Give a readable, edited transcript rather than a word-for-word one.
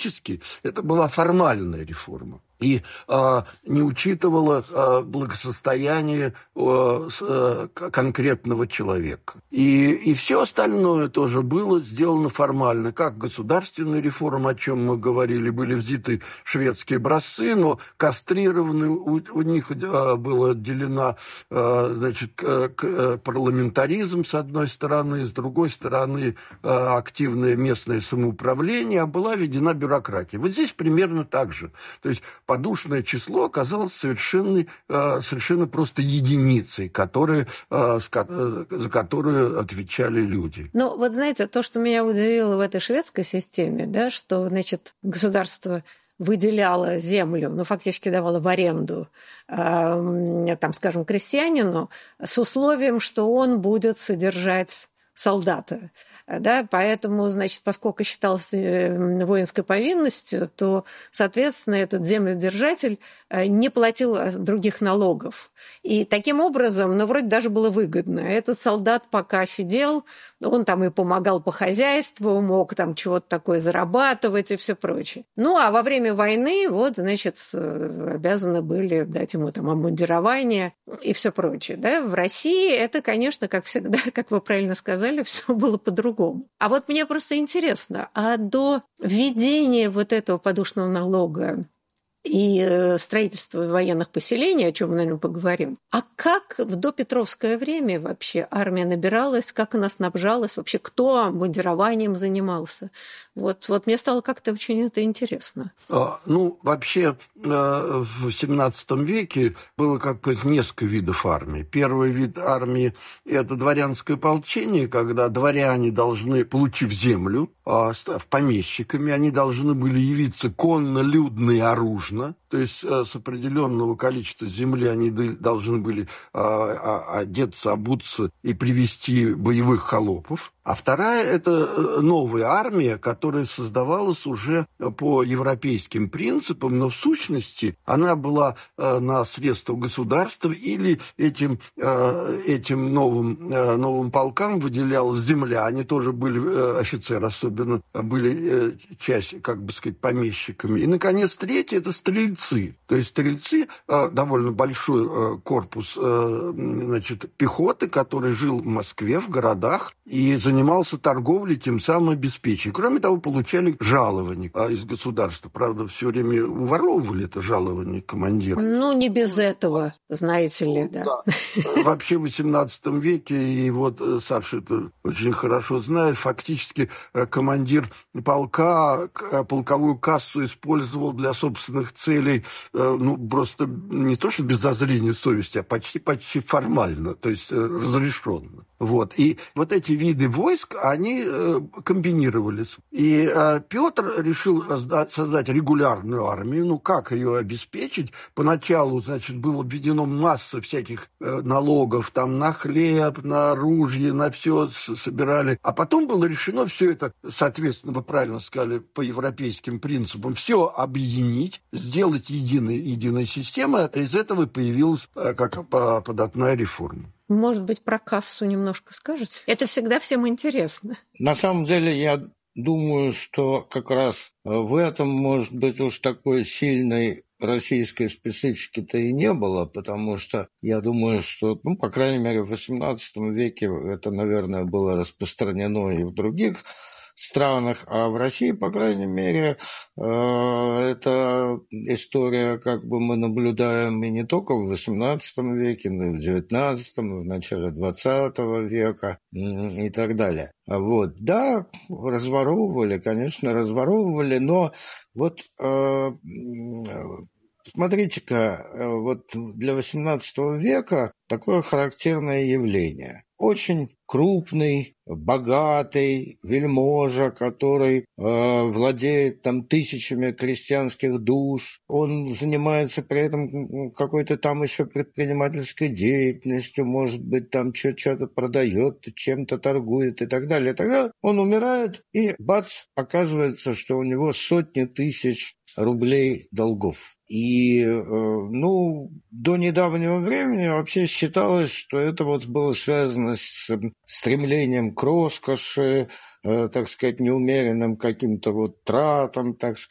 фактически это была формальная реформа и не учитывала благосостояние конкретного человека. И все остальное тоже было сделано формально. Как государственная реформа, о чем мы говорили, были взяты шведские образцы, но кастрированы, у них была отделена парламентаризм с одной стороны, с другой стороны активное местное самоуправление, а была введена бюрократия. Вот здесь примерно так же. То есть подушное число оказалось совершенно просто единицей, за которую отвечали люди. Ну, вот знаете, то, что меня удивило в этой шведской системе, да, что, значит, государство выделяло землю, ну, фактически давало в аренду, там, скажем, крестьянину с условием, что он будет содержать солдата. Да, поэтому, значит, поскольку считалось воинской повинностью, то, соответственно, этот земледержатель не платил других налогов. И таким образом, ну, вроде даже было выгодно. Этот солдат пока сидел, он там и помогал по хозяйству, мог там чего-то такое зарабатывать и все прочее. Ну, а во время войны, вот, значит, обязаны были дать ему там обмундирование и все прочее. Да? В России это, конечно, как всегда, как вы правильно сказали, все было по-другому. А вот мне просто интересно, а до введения вот этого подушного налога и строительство военных поселений, о чем мы, наверное, поговорим. А как в допетровское время вообще армия набиралась, как она снабжалась, вообще кто обмундированием занимался? Вот мне стало как-то очень это интересно. Ну, вообще, в XVII веке было как бы несколько видов армии. Первый вид армии – это дворянское ополчение, когда дворяне должны, получив землю, став помещиками, они должны были явиться конно, людно и оружно. То есть с определенного количества земли они должны были одеться, обуться и привести боевых холопов. А вторая – это новая армия, которая создавалась уже по европейским принципам, но в сущности она была на средства государства или этим новым полкам выделялась земля. Они тоже были, офицеры особенно, были часть, как бы сказать, помещиками. И, наконец, третье – это стрельцы. То есть стрельцы, довольно большой корпус пехоты, который жил в Москве, в городах, и занимался торговлей, тем самым обеспечением. Кроме того, получали жалования из государства. Правда, все время уворовывали это жалование командира. Ну, не без этого, знаете ли, да. Вообще в XVIII веке, и вот Саша это очень хорошо знает, фактически командир полка полковую кассу использовал для собственных целей, просто не то что без зазрения совести, а почти формально, то есть разрешенно. Вот. И вот эти виды войск, они комбинировались. И Петр решил создать регулярную армию. Ну, как ее обеспечить? Поначалу, значит, было введено масса всяких налогов там на хлеб, на оружие, на все собирали. А потом было решено все это, соответственно, вы правильно сказали, по европейским принципам, все объединить, сделать единой системой. Из этого появилась как податная реформа. Может быть, про кассу немножко скажете? Это всегда всем интересно. На самом деле, я думаю, что как раз в этом, может быть, уж такой сильной российской специфики-то и не было, потому что я думаю, что, по крайней мере, в XVIII веке это, наверное, было распространено и в других странах, а в России, по крайней мере, эта история, как бы мы наблюдаем и не только в XVIII веке, но и в XIX, и в начале XX века и так далее. Вот. Да, конечно, разворовывали, но вот смотрите-ка, вот для XVIII века такое характерное явление. Очень крупный, богатый вельможа, который владеет там тысячами крестьянских душ, он занимается при этом какой-то там еще предпринимательской деятельностью, может быть, там что-то продает, чем-то торгует и так далее. Тогда он умирает, и бац, оказывается, что у него сотни тысяч рублей долгов. И, до недавнего времени вообще считалось, что это вот было связано с стремлением к роскоши, так сказать, неумеренным каким-то вот тратам, так сказать,